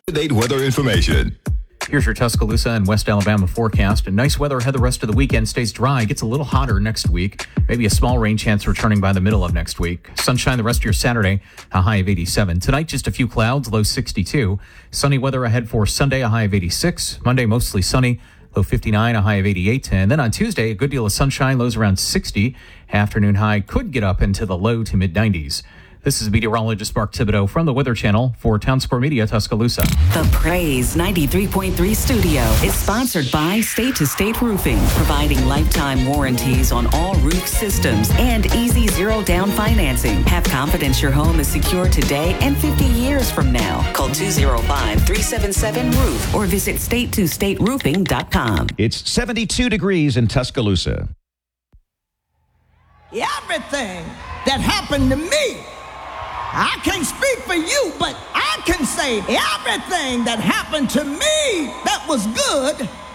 Up-to-date weather information. Here's your Tuscaloosa and West Alabama forecast. And nice weather ahead the rest of the weekend. Stays dry. Gets a little hotter next week. Maybe a small rain chance returning by the middle of next week. Sunshine the rest of your Saturday, a high of 87. Tonight, just a few clouds, low 62. Sunny weather ahead for Sunday, a high of 86. Monday, mostly sunny, low 59, a high of 88. And then on Tuesday, a good deal of sunshine, lows around 60. Afternoon high could get up into the low to mid-90s. This is meteorologist Mark Thibodeau from the Weather Channel for Town Square Media, Tuscaloosa. The Praise 93.3 studio is sponsored by State to State Roofing, providing lifetime warranties on all roof systems and easy zero down financing. Have confidence your home is secure today and 50 years from now. Call 205-377-ROOF or visit state2stateroofing.com. It's 72 degrees in Tuscaloosa. Everything that happened to me, I can't speak for you, but I can say everything that happened to me that was good